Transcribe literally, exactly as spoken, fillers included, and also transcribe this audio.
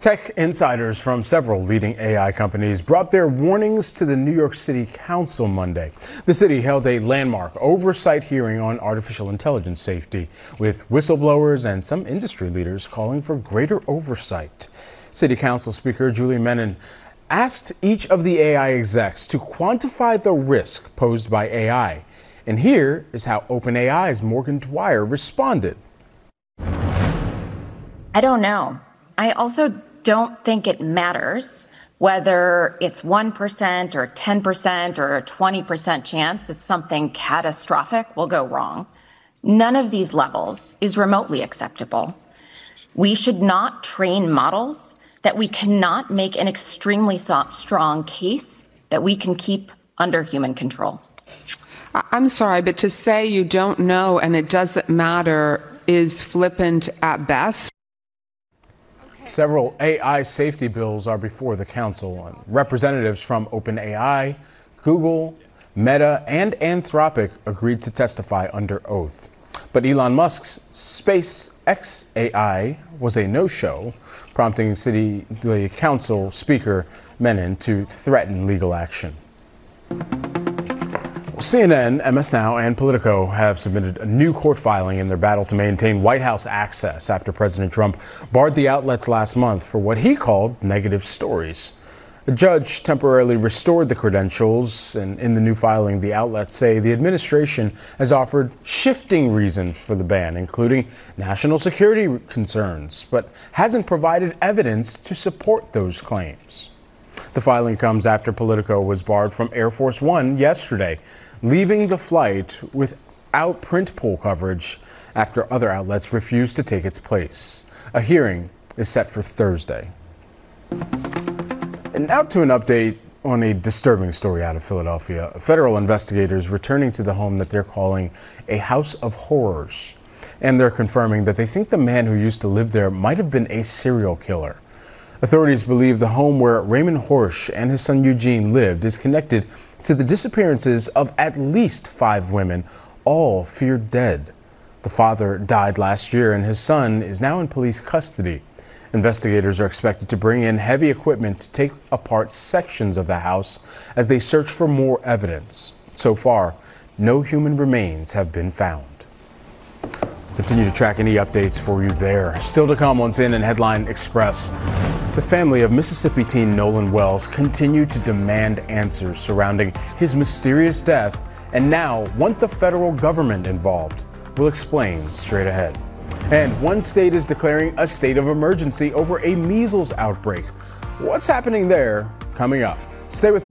Tech insiders from several leading A I companies brought their warnings to the New York City Council Monday. The city held a landmark oversight hearing on artificial intelligence safety, with whistleblowers and some industry leaders calling for greater oversight. City Council Speaker Julie Menin asked each of the A I execs to quantify the risk posed by A I. And here is how OpenAI's Morgan Dwyer responded. I don't know. I also don't think it matters whether it's one percent or ten percent or a twenty percent chance that something catastrophic will go wrong. None of these levels is remotely acceptable. We should not train models that we cannot make an extremely strong case that we can keep under human control. I'm sorry, but to say you don't know and it doesn't matter is flippant at best. Several A I safety bills are before the council, and representatives from OpenAI, Google, Meta, and Anthropic agreed to testify under oath. But Elon Musk's SpaceX A I was a no-show, prompting City the Council Speaker Menin to threaten legal action. C N N, M S Now, and Politico have submitted a new court filing in their battle to maintain White House access after President Trump barred the outlets last month for what he called negative stories. A judge temporarily restored the credentials, and in the new filing, the outlets say the administration has offered shifting reasons for the ban, including national security concerns, but hasn't provided evidence to support those claims. The filing comes after Politico was barred from Air Force One yesterday, leaving the flight without print poll coverage after other outlets refused to take its place. A hearing is set for Thursday. And now to an update on a disturbing story out of Philadelphia. Federal investigators returning to the home that they're calling a house of horrors. And they're confirming that they think the man who used to live there might have been a serial killer. Authorities believe the home where Raymond Horsch and his son Eugene lived is connected to the disappearances of at least five women, all feared dead. The father died last year and his son is now in police custody. Investigators are expected to bring in heavy equipment to take apart sections of the house as they search for more evidence. So far, no human remains have been found. Continue to track any updates for you there. Still to come on C N N Headline Express. The family of Mississippi teen Nolan Wells continue to demand answers surrounding his mysterious death and now want the federal government involved. We'll explain straight ahead. And one state is declaring a state of emergency over a measles outbreak. What's happening there? Coming up. Stay with us.